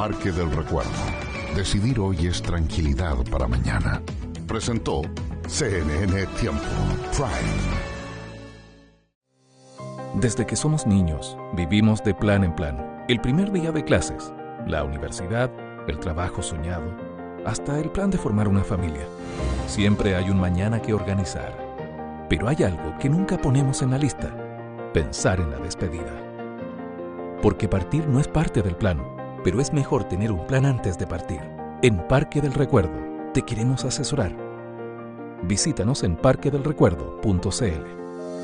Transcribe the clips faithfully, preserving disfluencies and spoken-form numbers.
Parque del Recuerdo. Decidir hoy es tranquilidad para mañana. Presentó C N N Tiempo Prime. Desde que somos niños, vivimos de plan en plan. El primer día de clases, la universidad, el trabajo soñado, hasta el plan de formar una familia. Siempre hay un mañana que organizar. Pero hay algo que nunca ponemos en la lista: pensar en la despedida. Porque partir no es parte del plan, pero es mejor tener un plan antes de partir. En Parque del Recuerdo te queremos asesorar. Visítanos en parque del recuerdo punto c l.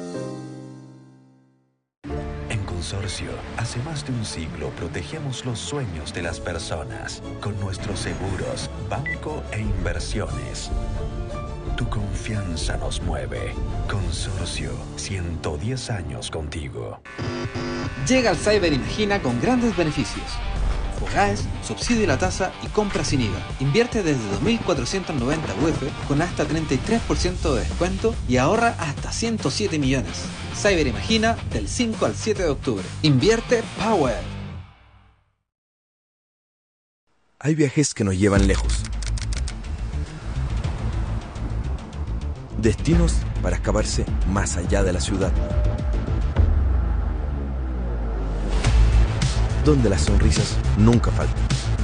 En Consorcio, hace más de un siglo protegemos los sueños de las personas con nuestros seguros, banco e inversiones. Tu confianza nos mueve. Consorcio, ciento diez años contigo. Llega al Cyber Imagina con grandes beneficios. Fogaes, subsidio la tasa y compra sin I V A. Invierte desde dos mil cuatrocientos noventa U F con hasta treinta y tres por ciento de descuento y ahorra hasta ciento siete millones. Cyber Imagina del cinco al siete de octubre. Invierte Power. Hay viajes que nos llevan lejos. Destinos para escaparse más allá de la ciudad. Donde las sonrisas nunca faltan.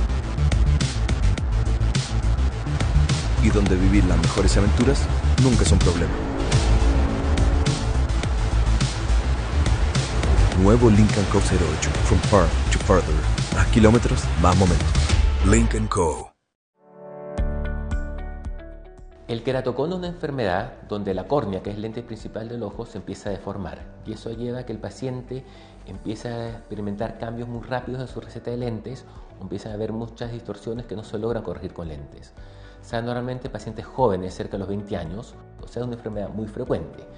Y donde vivir las mejores aventuras nunca es un problema. Nuevo Lincoln Co. cero ocho. From far to further. Más kilómetros, más momentos. Lincoln Co. El queratocono es una enfermedad donde la córnea, que es el lente principal del ojo, se empieza a deformar, y eso lleva a que el paciente empiece a experimentar cambios muy rápidos en su receta de lentes, o empiezan a haber muchas distorsiones que no se logran corregir con lentes. O sea, normalmente pacientes jóvenes, cerca de los veinte años, o sea, es una enfermedad muy frecuente.